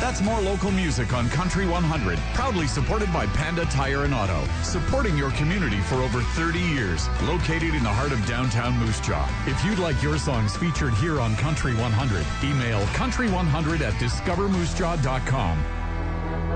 That's more local music on Country 100, proudly supported by Panda Tire and Auto, supporting your community for over 30 years, located in the heart of downtown Moose Jaw. If you'd like your songs featured here on Country 100, email country100@discovermoosejaw.com